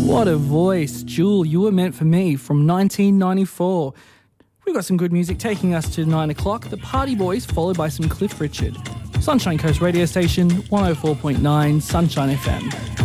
What a voice. Jewel, You Were Meant For Me from 1994. We've got some good music taking us to 9 o'clock. The Party Boys, followed by some Cliff Richard. Sunshine Coast radio station, 104.9 Sunshine FM.